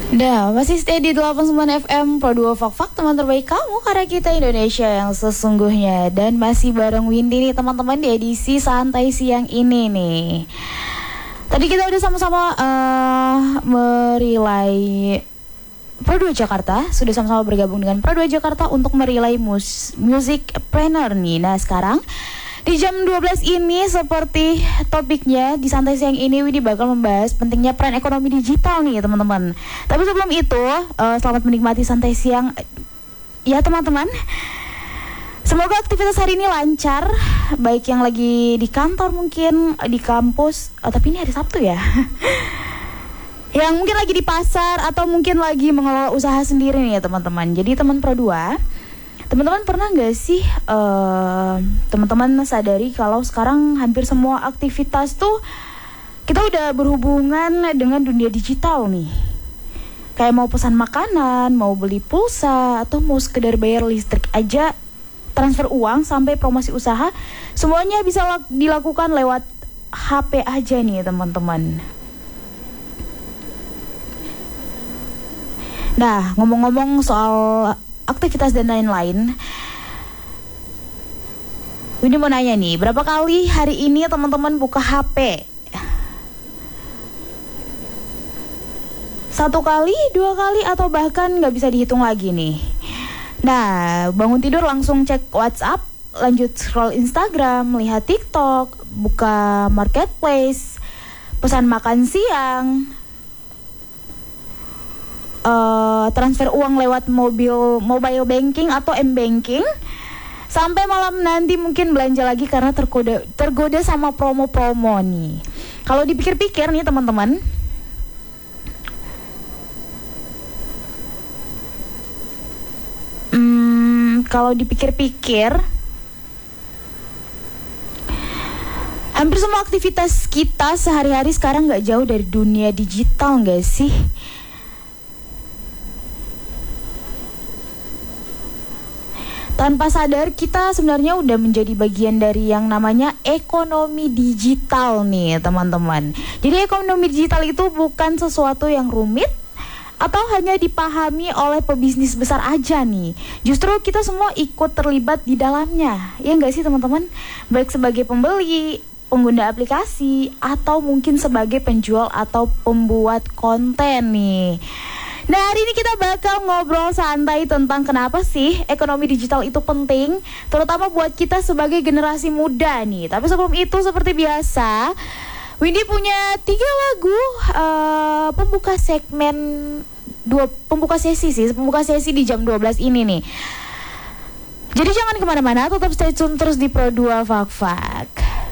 Dah, masih stay di 89 FM Pro 2 Fak teman terbaik kamu karena kita Indonesia yang sesungguhnya. Dan masih bareng Windy nih teman-teman di edisi santai siang ini nih. Tadi kita udah sama-sama merilai Pro 2 Jakarta, sudah sama-sama bergabung dengan Pro 2 Jakarta untuk merilai music planner nih. Nah sekarang di jam 12 ini seperti topiknya di santai siang ini Widi bakal membahas pentingnya peran ekonomi digital nih teman-teman. Tapi sebelum itu selamat menikmati santai siang ya teman-teman. Semoga aktivitas hari ini lancar, baik yang lagi di kantor mungkin, di kampus, tapi ini hari Sabtu ya. Yang mungkin lagi di pasar atau mungkin lagi mengelola usaha sendiri nih ya teman-teman. Jadi teman Pro 2, teman-teman pernah gak sih teman-teman sadari kalau sekarang hampir semua aktivitas tuh kita udah berhubungan dengan dunia digital nih. Kayak mau pesan makanan, mau beli pulsa, atau mau sekedar bayar listrik aja, transfer uang sampai promosi usaha, semuanya bisa dilakukan lewat HP aja nih teman-teman. Nah, ngomong-ngomong soal aktivitas dan lain-lain, ini mau nanya nih, berapa kali hari ini teman-teman buka HP? 1 kali, 2 kali, atau bahkan gak bisa dihitung lagi nih. Nah, bangun tidur langsung cek WhatsApp, lanjut scroll Instagram, lihat TikTok, buka marketplace, pesan makan siang, transfer uang lewat mobile banking atau m-banking, sampai malam nanti mungkin belanja lagi karena tergoda sama promo-promo nih. Kalau dipikir-pikir nih teman-teman, hampir semua aktivitas kita sehari-hari sekarang gak jauh dari dunia digital gak sih? Tanpa sadar kita sebenarnya udah menjadi bagian dari yang namanya ekonomi digital nih teman-teman. Jadi ekonomi digital itu bukan sesuatu yang rumit atau hanya dipahami oleh pebisnis besar aja nih. Justru kita semua ikut terlibat di dalamnya. Ya enggak sih teman-teman? Baik sebagai pembeli, pengguna aplikasi, atau mungkin sebagai penjual atau pembuat konten nih. Nah hari ini kita bakal ngobrol santai tentang kenapa sih ekonomi digital itu penting, terutama buat kita sebagai generasi muda nih. Tapi sebelum itu seperti biasa, Windy punya 3 lagu pembuka sesi di jam 12 ini nih. Jadi jangan kemana-mana, tetap stay tune terus di Pro 2 Fak.